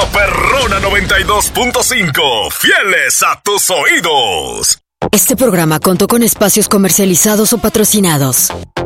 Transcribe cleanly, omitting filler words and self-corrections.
La Perrona 92.5, fieles a tus oídos. Este programa contó con espacios comercializados o patrocinados.